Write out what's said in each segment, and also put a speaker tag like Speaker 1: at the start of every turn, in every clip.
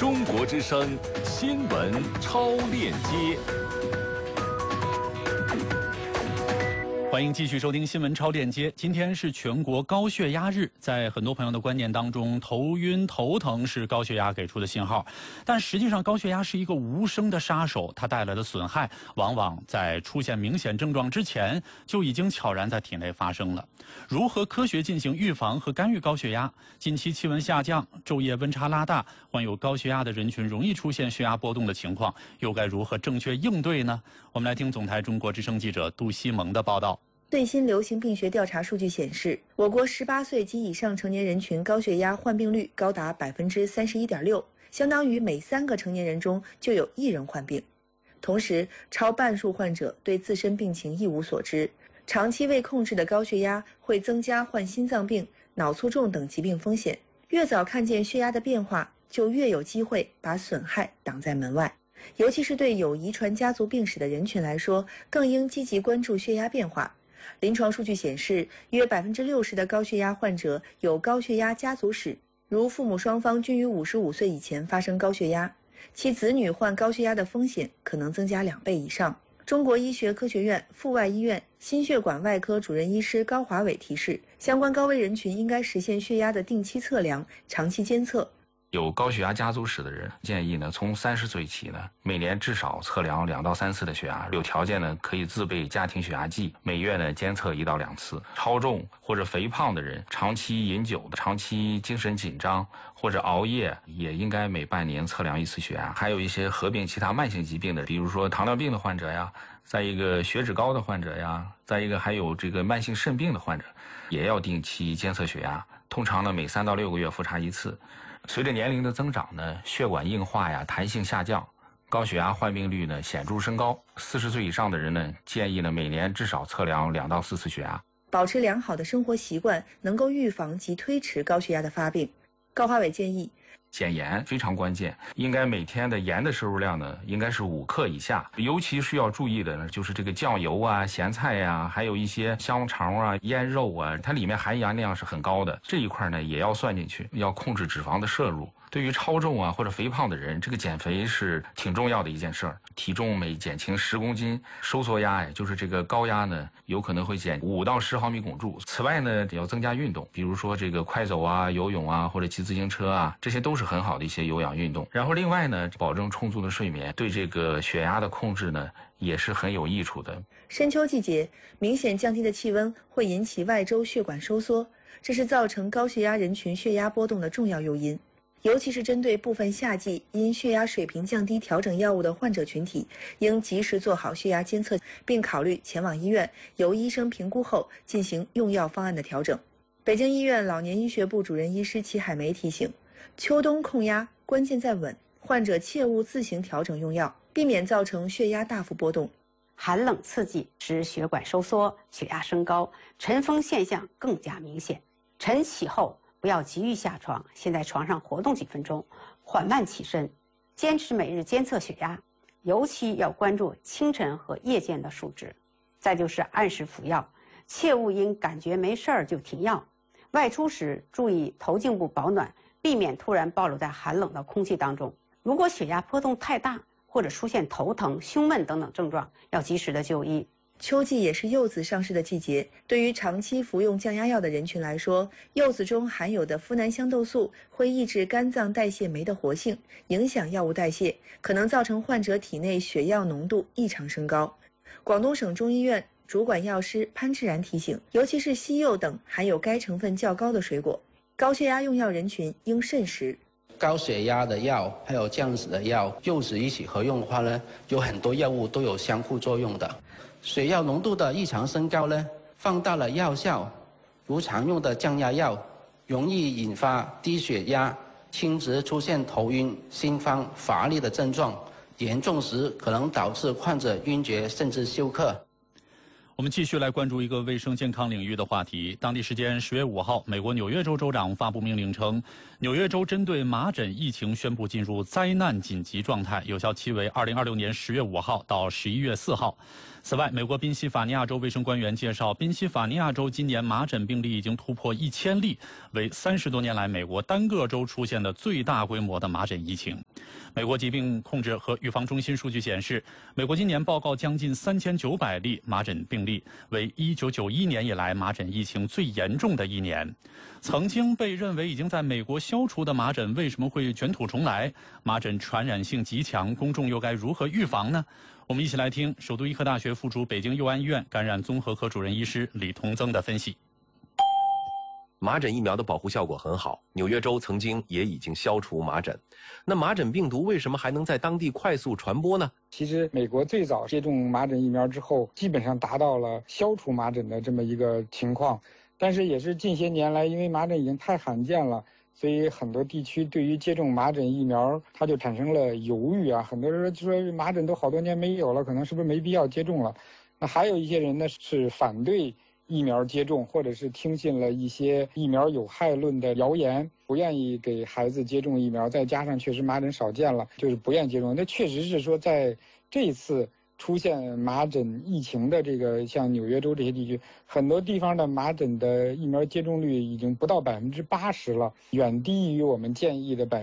Speaker 1: 中国之声新闻超链接。欢迎继续收听新闻超链接。今天是全国高血压日，在很多朋友的观念当中，头晕头疼是高血压给出的信号，但实际上高血压是一个无声的杀手，它带来的损害往往在出现明显症状之前就已经悄然在体内发生了。如何科学进行预防和干预高血压？近期气温下降，昼夜温差拉大，患有高血压的人群容易出现血压波动的情况，又该如何正确应对呢？我们来听总台中国之声记者杜西蒙的报道。
Speaker 2: 最新流行病学调查数据显示，我国18岁及以上成年人群高血压患病率高达31.6%，相当于每3个成年人中就有1人患病。同时，超半数患者对自身病情一无所知，长期未控制的高血压会增加患心脏病、脑卒中等疾病风险。越早看见血压的变化，就越有机会把损害挡在门外。尤其是对有遗传家族病史的人群来说，更应积极关注血压变化。临床数据显示，约60%的高血压患者有高血压家族史，如父母双方均于55岁以前发生高血压，其子女患高血压的风险可能增加2倍以上。中国医学科学院阜外医院心血管外科主任医师高华伟提示，相关高危人群应该实现血压的定期测量、长期监测。
Speaker 3: 有高血压家族史的人，建议呢从30岁起呢，每年至少测量2到3次的血压，有条件呢可以自备家庭血压计，每月呢监测1到2次。超重或者肥胖的人，长期饮酒、长期精神紧张或者熬夜，也应该每半年测量1次血压。还有一些合并其他慢性疾病的，比如说糖尿病的患者呀，再一个血脂高的患者呀，再一个还有这个慢性肾病的患者，也要定期监测血压，通常呢每3到6个月复查1次。随着年龄的增长呢，血管硬化呀、弹性下降，高血压患病率呢显著升高。40岁以上的人呢，建议呢每年至少测量2到4次血压。
Speaker 2: 保持良好的生活习惯，能够预防及推迟高血压的发病。高华伟建议，
Speaker 3: 减盐非常关键，应该每天的盐的摄入量呢，应该是5克以下。尤其需要注意的呢，就是这个酱油啊、咸菜呀，还有一些香肠啊、腌肉啊，它里面含盐量是很高的，这一块呢也要算进去，要控制脂肪的摄入。对于超重啊或者肥胖的人，这个减肥是挺重要的一件事儿。体重每减轻10公斤，收缩压呀，就是这个高压呢，有可能会减5到10毫米汞柱。此外呢，也要增加运动，比如说这个快走啊、游泳啊，或者骑自行车啊，这些都是很好的一些有氧运动。然后另外呢，保证充足的睡眠，对这个血压的控制呢，也是很有益处的。
Speaker 2: 深秋季节，明显降低的气温会引起外周血管收缩，这是造成高血压人群血压波动的重要诱因。尤其是针对部分夏季因血压水平降低调整药物的患者群体，应及时做好血压监测，并考虑前往医院由医生评估后进行用药方案的调整。北京医院老年医学部主任医师齐海梅提醒，秋冬控压关键在稳，患者切勿自行调整用药，避免造成血压大幅波动。
Speaker 4: 寒冷刺激使血管收缩，血压升高，晨风现象更加明显。晨起后不要急于下床，先在床上活动几分钟，缓慢起身，坚持每日监测血压，尤其要关注清晨和夜间的数值。再就是按时服药，切勿因感觉没事儿就停药。外出时注意头颈部保暖，避免突然暴露在寒冷的空气当中。如果血压波动太大，或者出现头疼、胸闷等等症状，要及时的就医。
Speaker 2: 秋季也是柚子上市的季节，对于长期服用降压药的人群来说，柚子中含有的呋喃香豆素会抑制肝脏代谢酶的活性，影响药物代谢，可能造成患者体内血药浓度异常升高。广东省中医院主管药师潘志然提醒，尤其是西柚等含有该成分较高的水果，高血压用药人群应慎食。
Speaker 5: 高血压的药还有降脂的药，柚子一起合用的话呢，有很多药物都有相互作用的。血药浓度的异常升高呢，放大了药效，如常用的降压药，容易引发低血压、轻则出现头晕、心慌、乏力的症状，严重时可能导致患者晕厥甚至休克。
Speaker 1: 我们继续来关注一个卫生健康领域的话题。当地时间10月5号，美国纽约州州长发布命令称，纽约州针对麻疹疫情宣布进入灾难紧急状态，有效期为2026年10月5号到11月4号。此外，美国宾夕法尼亚州卫生官员介绍，宾夕法尼亚州今年麻疹病例已经突破1000例，为30多年来美国单个州出现的最大规模的麻疹疫情。 美国疾病控制和预防中心数据显示，美国今年报告将近3900例麻疹病例，为1991年以来麻疹疫情最严重的一年。曾经被认为已经在美国消除的麻疹为什么会卷土重来？麻疹传染性极强，公众又该如何预防呢？我们一起来听首都医科大学附属北京佑安医院感染综合科主任医师李同增的分析。
Speaker 6: 麻疹疫苗的保护效果很好，纽约州曾经也已经消除麻疹。那麻疹病毒为什么还能在当地快速传播呢？
Speaker 7: 其实美国最早接种麻疹疫苗之后，基本上达到了消除麻疹的这么一个情况。但是也是近些年来，因为麻疹已经太罕见了，所以很多地区对于接种麻疹疫苗，它就产生了犹豫啊。很多人就说麻疹都好多年没有了，可能是不是没必要接种了？那还有一些人呢是反对疫苗接种，或者是听信了一些疫苗有害论的谣言，不愿意给孩子接种疫苗。再加上确实麻疹少见了，就是不愿意接种。那确实是说在这一次出现麻疹疫情的这个像纽约州这些地区，很多地方的麻疹的疫苗接种率已经不到80%了，远低于我们建议的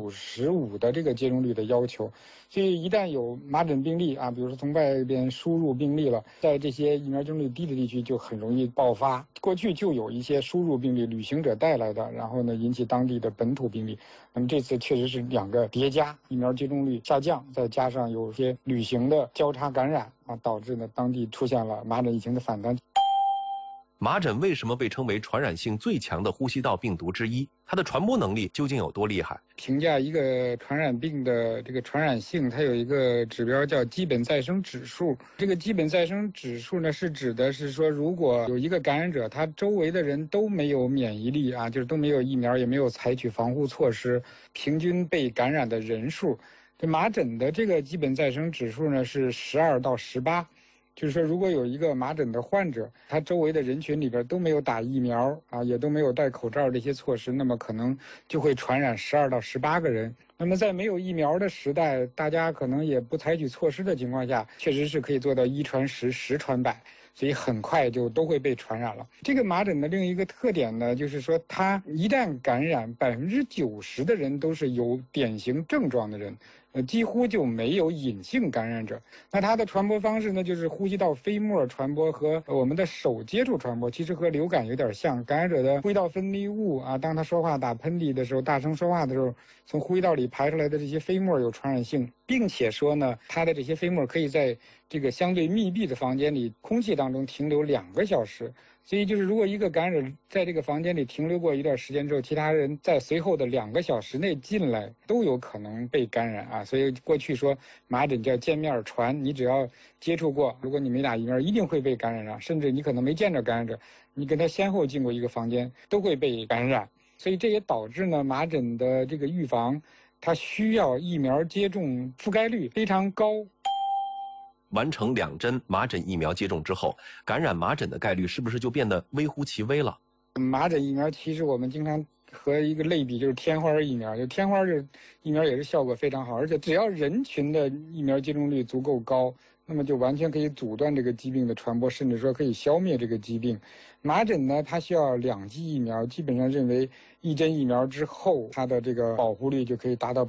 Speaker 7: 95%的这个接种率的要求。所以一旦有麻疹病例啊，比如说从外边输入病例了，在这些疫苗接种率低的地区就很容易爆发。过去就有一些输入病例，旅行者带来的，然后呢引起当地的本土病例。那么这次确实是两个叠加，疫苗接种率下降，再加上有些旅行的交叉感染啊，导致呢当地出现了麻疹疫情的反弹。
Speaker 6: 麻疹为什么被称为传染性最强的呼吸道病毒之一？它的传播能力究竟有多厉害？
Speaker 7: 评价一个传染病的这个传染性，它有一个指标叫基本再生指数。这个基本再生指数呢，是指的是说，如果有一个感染者，他周围的人都没有免疫力啊，就是都没有疫苗，也没有采取防护措施，平均被感染的人数，这麻疹的这个基本再生指数呢是12到18。就是说，如果有一个麻疹的患者，他周围的人群里边都没有打疫苗啊，也都没有戴口罩这些措施，那么可能就会传染12到18个人。那么在没有疫苗的时代，大家可能也不采取措施的情况下，确实是可以做到1传10，10传100，所以很快就都会被传染了。这个麻疹的另一个特点呢，就是说它一旦感染，90%的人都是有典型症状的人。几乎就没有隐性感染者。那它的传播方式呢，就是呼吸道飞沫传播和我们的手接触传播，其实和流感有点像。感染者的呼吸道分泌物啊，当他说话打喷嚏的时候，大声说话的时候，从呼吸道里排出来的这些飞沫有传染性，并且说呢，它的这些飞沫可以在这个相对密闭的房间里空气当中停留2个小时。所以就是如果一个感染者在这个房间里停留过一段时间之后，其他人在随后的2个小时内进来都有可能被感染啊。所以过去说麻疹叫见面传，你只要接触过，如果你没打疫苗，一定会被感染上，甚至你可能没见着感染者，你跟他先后进过一个房间，都会被感染。所以这也导致呢，麻疹的这个预防，它需要疫苗接种覆盖率非常高。
Speaker 6: 完成2针麻疹疫苗接种之后，感染麻疹的概率是不是就变得微乎其微了？
Speaker 7: 麻疹疫苗其实我们经常和一个类比，就是天花疫苗，就天花这疫苗也是效果非常好，而且只要人群的疫苗接种率足够高，那么就完全可以阻断这个疾病的传播，甚至说可以消灭这个疾病。麻疹呢，它需要2剂疫苗，基本上认为1针疫苗之后，它的这个保护率就可以达到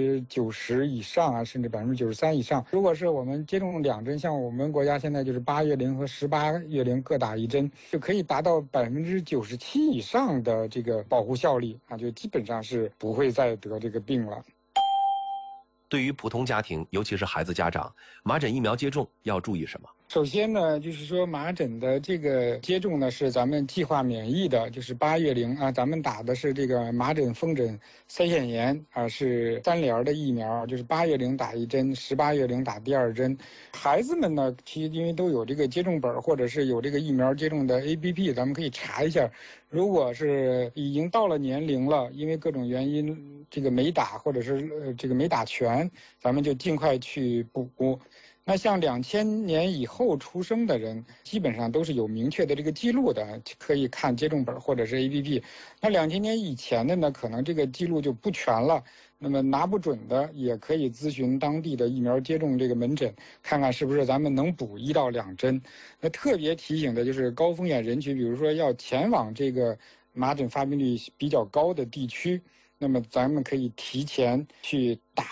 Speaker 7: 90%以上啊，甚至93%以上。如果是我们接种2针，像我们国家现在就是8月龄和18月龄各打1针，就可以达到97%以上的这个保护效力啊，就基本上是不会再得这个病了。
Speaker 6: 对于普通家庭，尤其是孩子家长，麻疹疫苗接种要注意什么？
Speaker 7: 首先呢，就是说麻疹的这个接种呢是咱们计划免疫的，就是8月龄啊，咱们打的是这个麻疹、风疹、腮腺炎啊，是3联的疫苗，就是8月龄打1针，18月龄打第2针。孩子们呢，其实因为都有这个接种本或者是有这个疫苗接种的 APP， 咱们可以查一下。如果是已经到了年龄了，因为各种原因这个没打或者是这个没打全，咱们就尽快去补。那像2000年以后出生的人，基本上都是有明确的这个记录的，可以看接种本或者是 APP。那2000年以前的呢，可能这个记录就不全了，那么拿不准的也可以咨询当地的疫苗接种这个门诊，看看是不是咱们能补1到2针。那特别提醒的就是高风险人群，比如说要前往这个麻疹发病率比较高的地区，那么咱们可以提前去打